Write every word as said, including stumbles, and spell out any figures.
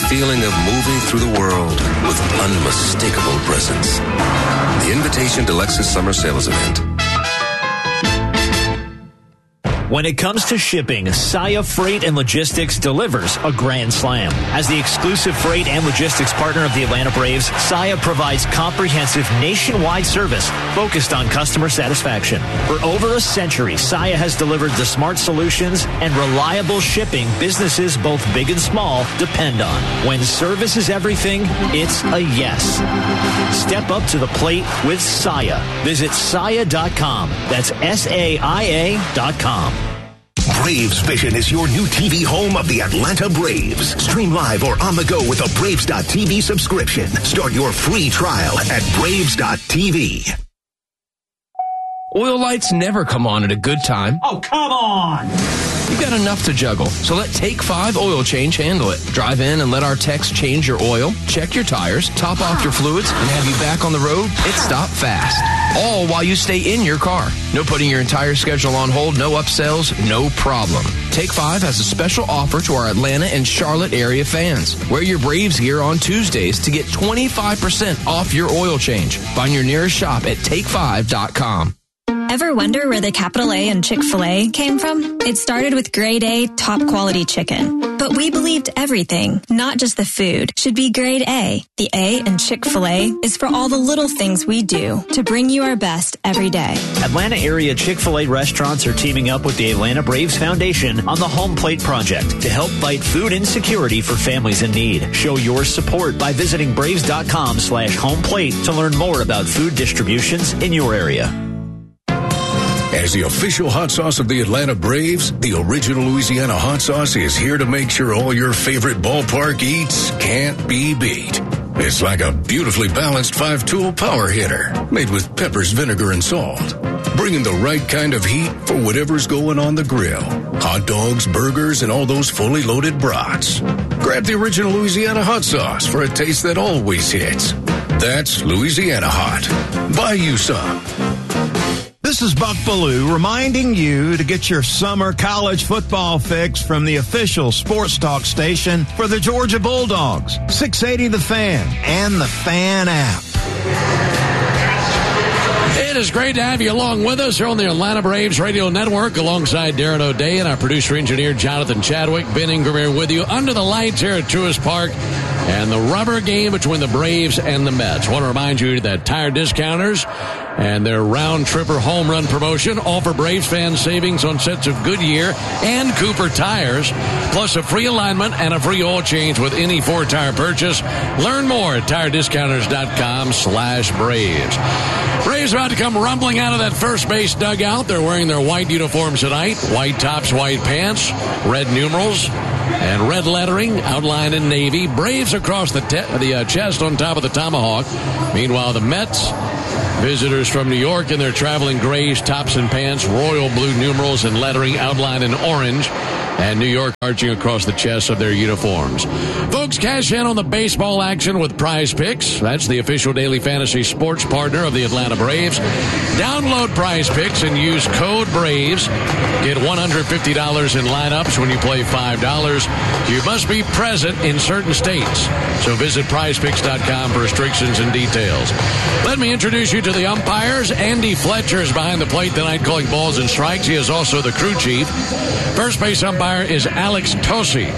feeling of moving through the world with unmistakable presence. The invitation to Lexus Summer Sales Event. When it comes to shipping, Saia Freight and Logistics delivers a grand slam. As the exclusive freight and logistics partner of the Atlanta Braves, Saia provides comprehensive nationwide service focused on customer satisfaction. For over a century, Saia has delivered the smart solutions and reliable shipping businesses both big and small depend on. When service is everything, it's a yes. Step up to the plate with Saia. Visit Saia dot com. That's S A I A dot com. Braves Vision is your new T V home of the Atlanta Braves. Stream live or on the go with a Braves dot T V subscription. Start your free trial at Braves dot T V. Oil lights never come on at a good time. Oh, come on! You've got enough to juggle, so let Take five Oil Change handle it. Drive in and let our techs change your oil, check your tires, top off your fluids, and have you back on the road. It's stop fast. All while you stay in your car. No putting your entire schedule on hold, no upsells, no problem. Take five has a special offer to our Atlanta and Charlotte area fans. Wear your Braves gear on Tuesdays to get twenty-five percent off your oil change. Find your nearest shop at take five dot com. Ever wonder where the capital A in Chick-fil-A came from? It started with grade A, top quality chicken. But we believed everything, not just the food, should be grade A. The A in Chick-fil-A is for all the little things we do to bring you our best every day. Atlanta area Chick-fil-A restaurants are teaming up with the Atlanta Braves Foundation on the Home Plate Project to help fight food insecurity for families in need. Show your support by visiting braves dot com slash home plate to learn more about food distributions in your area. As the official hot sauce of the Atlanta Braves, the original Louisiana hot sauce is here to make sure all your favorite ballpark eats can't be beat. It's like a beautifully balanced five-tool power hitter made with peppers, vinegar, and salt, bringing the right kind of heat for whatever's going on the grill. Hot dogs, burgers, and all those fully loaded brats. Grab the original Louisiana hot sauce for a taste that always hits. That's Louisiana Hot. Buy you some. This is Buck Ballou reminding you to get your summer college football fix from the official sports talk station for the Georgia Bulldogs, six eighty The Fan and the Fan app. It is great to have you along with us here on the Atlanta Braves Radio Network alongside Darren O'Day and our producer-engineer Jonathan Chadwick. Ben Ingram here with you under the lights here at Truist Park and the rubber game between the Braves and the Mets. I want to remind you that Tire Discounters and their round tripper home run promotion offer Braves fans savings on sets of Goodyear and Cooper tires, plus a free alignment and a free oil change with any four tire purchase. Learn more at tire discounters dot com slash Braves. Braves about to come rumbling out of that first base dugout. They're wearing their white uniforms tonight. White tops, white pants, red numerals, and red lettering outlined in navy. Braves across the, te- the uh, chest on top of the tomahawk. Meanwhile, the Mets, visitors from New York in their traveling grays, tops and pants, royal blue numerals and lettering outlined in orange, and New York arching across the chest of their uniforms. Folks, cash in on the baseball action with Prize Picks. That's the official daily fantasy sports partner of the Atlanta Braves. Download Prize Picks and use code BRAVES. Get one hundred fifty dollars in lineups when you play five dollars. You must be present in certain states. So visit prize picks dot com for restrictions and details. Let me introduce you to the umpires. Andy Fletcher is behind the plate tonight calling balls and strikes. He is also the crew chief. First base umpire is Alex Tosi.